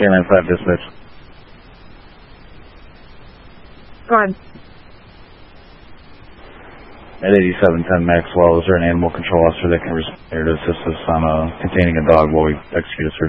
K-9 5 dispatch. Go ahead. At 8710 Maxwell, is there an animal control officer that can respond here to assist us on containing a dog while we execute a search?